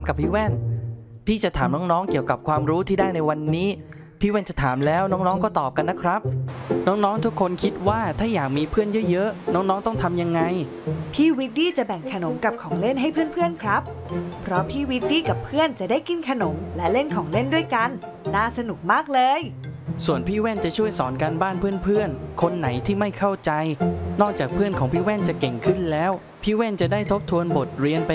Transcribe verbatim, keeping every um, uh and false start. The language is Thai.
กับพี่แว่นพี่จะถามน้องๆเกี่ยวกับความรู้ที่ได้ในวันนี้พี่แว่นจะถามแล้วน้องๆก็ตอบกันนะครับน้องๆทุกคนคิดว่าถ้าอยากมีเพื่อนเยอะๆน้องๆต้องทำยังไงพี่วิดดี้จะแบ่งขนมกับของเล่นให้เพื่อนๆครับเพราะพี่วิดดี้กับเพื่อนจะได้กินขนมและเล่นของเล่นด้วยกันน่าสนุกมากเลยส่วนพี่แว่นจะช่วยสอนการบ้านเพื่อนๆคนไหนที่ไม่เข้าใจนอกจากเพื่อนของพี่แว่นจะเก่งขึ้นแล้วพี่แว่นจะได้ทบทวนบทเรียนไป